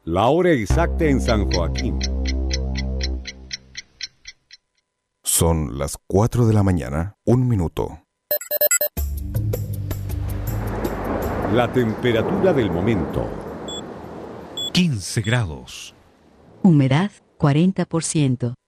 La hora exacta en San Joaquín. Son las 4 de la mañana, 1 minuto. La temperatura del momento. 15 grados. Humedad 40%.